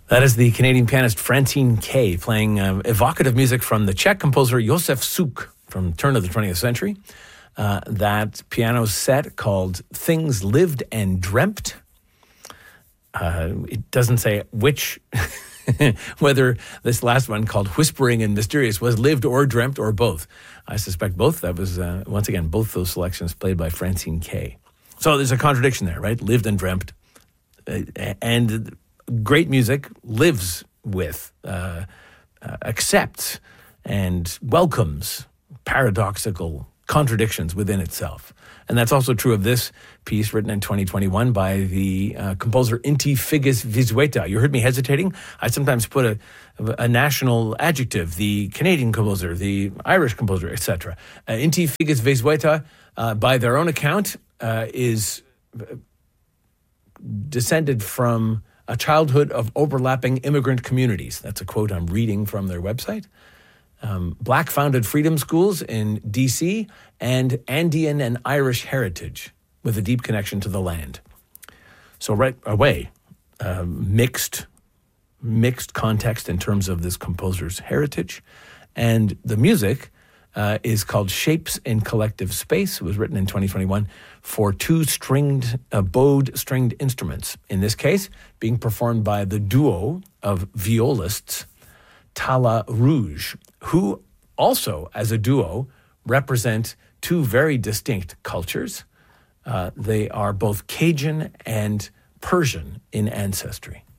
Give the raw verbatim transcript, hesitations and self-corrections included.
That is the Canadian pianist Francine Kay playing uh, evocative music from the Czech composer Josef Suk from the turn of the twentieth century. Uh, that piano set called Things Lived and Dreamt. Uh, it doesn't say which, whether this last one called Whispering and Mysterious was lived or dreamt or both. I suspect both. That was, uh, once again, both those selections played by Francine Kay. So there's a contradiction there, right? Lived and dreamt. Uh, and great music lives with, uh, uh, accepts, and welcomes paradoxical contradictions within itself. And that's also true of this piece written in twenty twenty-one by the uh, composer Inti Figgis Vizueta. You heard me hesitating. I sometimes put a, a national adjective, the Canadian composer, the Irish composer, et cetera. Uh, Inti Figgis Vizueta, uh, by their own account, uh, is descended from a childhood of overlapping immigrant communities. That's a quote I'm reading from their website. Um, Black-founded freedom schools in D C and Andean and Irish heritage with a deep connection to the land. So right away, uh, mixed, mixed context in terms of this composer's heritage. And the music uh, is called Shapes in Collective Space. It was written in twenty twenty-one for two stringed, uh, bowed stringed instruments. In this case, being performed by the duo of violists, Tala Rouge, who also, as a duo, represent two very distinct cultures. Uh, they are both Cajun and Persian in ancestry.